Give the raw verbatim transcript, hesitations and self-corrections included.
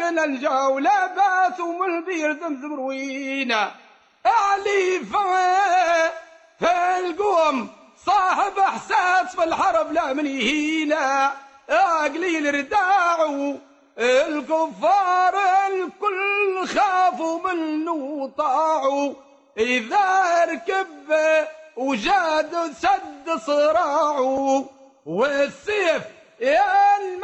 من الجولة باثوا من البير ذمذم روينا علي في القوم صاحب احساس في الحرب لا من يهينا قليل رداعوا الكفار الكل خافوا منه وطاعوا إذا ركب وجاد سد صراعه والسيف يا